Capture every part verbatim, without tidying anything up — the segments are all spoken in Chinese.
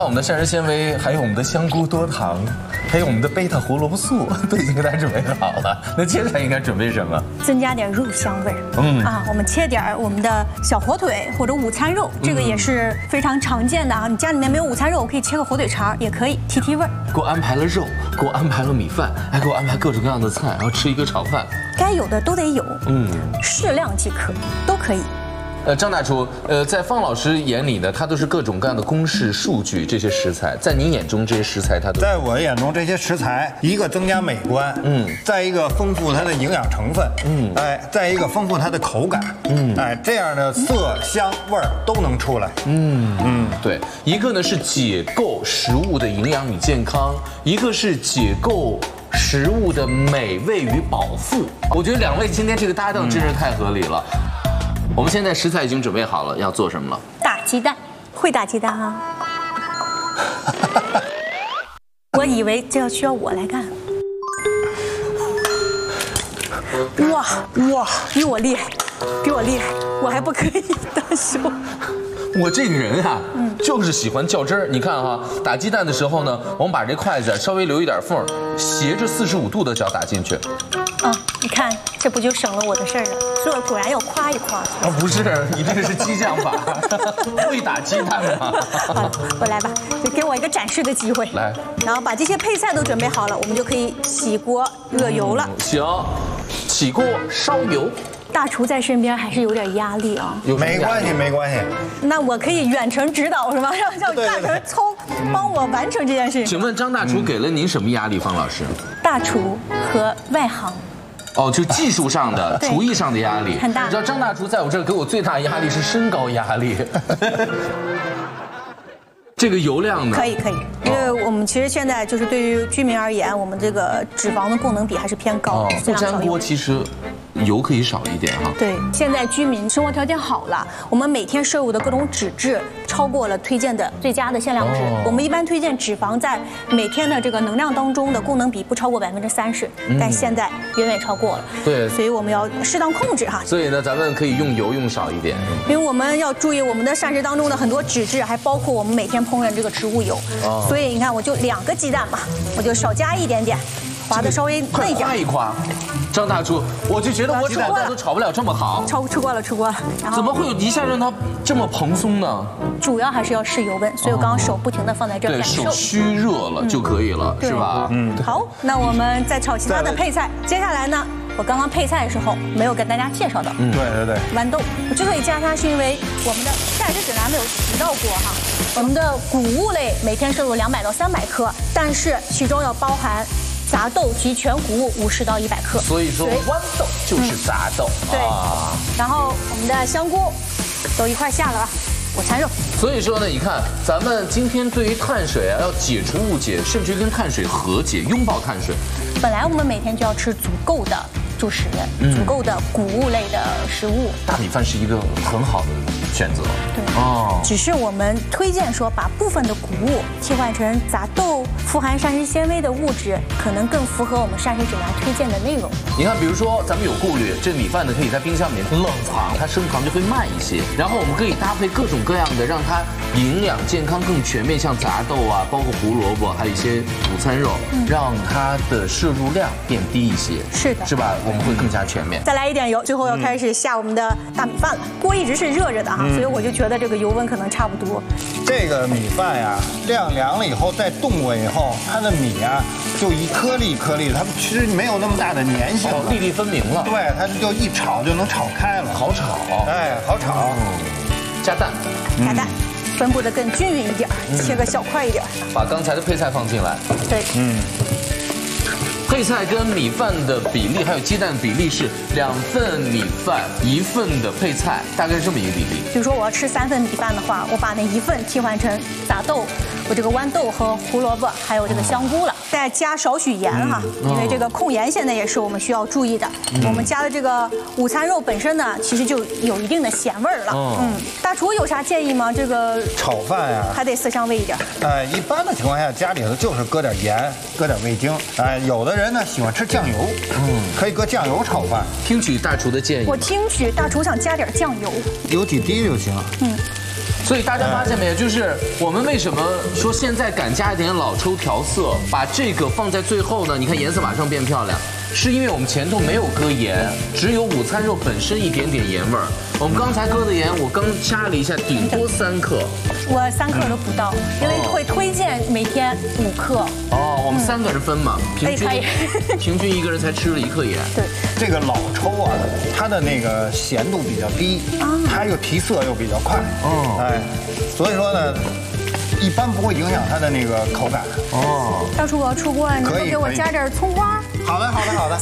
我们的膳食纤维，还有我们的香菇多糖，还有我们的贝塔胡萝卜素，都已经给大家准备好了。那接下来应该准备什么？ 增加点肉香味儿。嗯啊，我们切点我们的小火腿或者午餐肉，这个也是非常常见的啊。你家里面没有午餐肉，可以切个火腿肠，也可以提提味儿。 给我安排了肉，给我安排了米饭，还给我安排各种各样的菜，然后吃一个炒饭。 该有的都得有，嗯，适量即可，都可以。 呃，张大厨，呃，在方老师眼里呢，它都是各种各样的公式、数据这些食材，在您眼中这些食材它都…… 在我眼中这些食材，一个增加美观，嗯，再一个丰富它的营养成分，嗯，哎，再一个丰富它的口感，嗯，哎，这样的色香味儿都能出来， 嗯嗯，对，一个呢是解构食物的营养与健康，一个是解构 食物的美味与饱腹，我觉得两位今天这个搭档真是太合理了。我们现在食材已经准备好了，要做什么了？ 打鸡蛋，会打鸡蛋啊？我以为这要需要我来干。哇哇，比我厉害，比我厉害，我还不可以单手。 我这个人啊，嗯，就是喜欢较真儿。你看哈，打鸡蛋的时候呢，我们把这筷子稍微留一点缝，斜着四十五度的角打进去。 啊，你看，这不就省了我的事儿了？所以我果然要夸一夸。 啊，不是，你这个是激将法，会打鸡蛋吗？ 好了，我来吧，就给我一个展示的机会。 来， 然后把这些配菜都准备好了，我们就可以起锅热油了。 嗯、行，起锅烧油。 大厨在身边还是有点压力啊。 没关系，没关系。 那我可以远程指导是吗？让让大厨聪帮我完成这件事。 请问张大厨给了您什么压力，方老师？ 大厨和外行。 哦，就技术上的、厨艺上的压力很大。 你知道张大厨在我这儿给我最大压力是身高压力。这个油量呢？ 可以可以，因为我们其实现在就是对于居民而言，我们这个脂肪的供能比还是偏高。 哦，不粘锅其实油可以少一点哈。 对，现在居民生活条件好了，我们每天摄入的各种脂质超过了推荐的最佳的限量值。哦、我们一般推荐脂肪在每天的这个能量当中的供能比不超过百分之三十，但现在远远超过了。 对， 所以我们要适当控制哈。 所以呢，咱们可以用油用少一点， 因为我们要注意我们的膳食当中的很多脂质，还包括我们每天烹饪这个植物油。哦、所以你看，我就两个鸡蛋吧，我就少加一点点。 划的稍微嫩一点， 夸一夸，张大厨，我就觉得我炒蛋都炒不了这么好， 炒出锅了，出锅了。 怎么会有一下让它这么蓬松呢？ 主要还是要试油温，所以我刚刚手不停的放在这儿感受， 对，手虚热了就可以了，是吧？ 嗯。好，那我们再炒其他的配菜。接下来呢，我刚刚配菜的时候没有跟大家介绍到， 嗯，对对对， 豌豆。我之所以加它，是因为我们的膳食指南没有提到过哈，我们的谷物类每天摄入两百到三百克，但是其中要包含 杂豆及全谷物五十到一百克， 所以说豌豆就是杂豆。 对，然后我们的香菇都一块下了吧，午餐肉。 所以说呢，你看咱们今天对于碳水啊要解除误解，甚至于跟碳水和解，拥抱碳水。 本来我们每天就要吃足够的主食，足够的谷物类的食物。 大米饭是一个很好的选择。 对哦，只是我们推荐说，把部分的谷物替换成杂豆，富含膳食纤维的物质，可能更符合我们膳食指南推荐的内容。 你看，比如说咱们有顾虑，这米饭呢可以在冰箱里面冷藏，它升糖就会慢一些。然后我们可以搭配各种各样的，让它营养健康更全面，像杂豆啊，包括胡萝卜，还有一些午餐肉，嗯、让它的摄入量变低一些。 是的， 是吧？我们会更加全面。 再来一点油，最后要开始下我们的大米饭了。锅一直是热着的哈，所以我就觉得这个油温可能差不多。 这个米饭呀，晾凉了以后再冻过以后，它的米啊就一颗粒一颗粒，它其实没有那么大的粘性， 粒粒分明了。 对，它就一炒就能炒开了， 好炒。 哎，好炒。 加蛋， 加蛋，分布的更均匀一点，切个小块一点。 把刚才的配菜放进来。 对，嗯。 配菜跟米饭的比例，还有鸡蛋比例是两份米饭一份的配菜，大概是这么一个比例。 比如说我要吃三份米饭的话，我把那一份替换成杂豆，我这个豌豆和胡萝卜，还有这个香菇了，再加少许盐哈，因为这个控盐现在也是我们需要注意的。我们加的这个午餐肉本身呢，其实就有一定的咸味儿了。嗯，大厨有啥建议吗？这个炒饭呀， 还得色香味一点。 呃，一般的情况下，家里头就是搁点盐，搁点味精。哎，有的人 人呢喜欢吃酱油，嗯，可以搁酱油炒饭。 听取大厨的建议， 我听取大厨想加点酱油， 有几滴就行。嗯， 所以大家发现没有，就是我们为什么说现在敢加一点老抽调色，把这个放在最后呢？你看颜色马上变漂亮，是因为我们前头没有搁盐，只有午餐肉本身一点点盐味儿。我们刚才搁的盐，我刚掐了一下，顶多三克。 我三克都不到，因为会推荐每天五克。 哦，我们三个人分嘛，平均平均一个人才吃了一克盐。 对， 这个老抽啊，它的那个咸度比较低，它又提色又比较快， 哦哎，所以说呢，一般不会影响它的那个口感。 哦， 大厨，我要出锅，你可以能给我可以加点葱花？ 好的，好的，好的。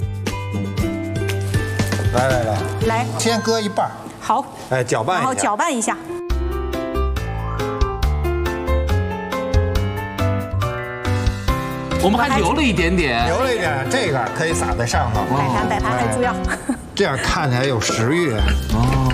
来来来， 来， 先搁一半儿， 好， 哎，搅拌一下， 然后搅拌一下。 我们还留了一点点， 留了一点，这个可以撒在上头， 摆盘摆盘，还有猪腰。 这样看起来有食欲。 哦。